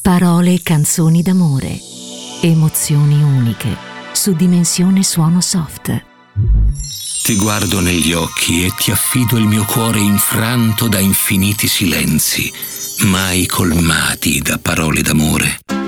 Parole e canzoni d'amore. Emozioni uniche. Su Dimensione Suono Soft. Ti guardo negli occhi e ti affido il mio cuore infranto da infiniti silenzi, mai colmati da parole d'amore.